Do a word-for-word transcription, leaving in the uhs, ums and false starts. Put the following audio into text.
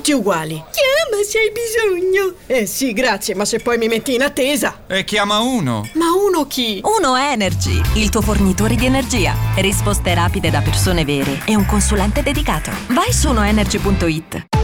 tutti uguali. Chiama se hai bisogno. Eh sì, grazie, ma se poi mi metti in attesa. E chiama uno. Ma uno chi? Uno Energy, il tuo fornitore di energia. Risposte rapide da persone vere e un consulente dedicato. Vai su uno energy punto it.